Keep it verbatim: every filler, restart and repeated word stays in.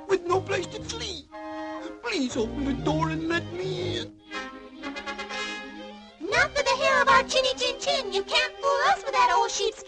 with no place to flee. Please open the door and let me in. Not for the hair of our chinny chin chin. You can't fool us with that old sheep's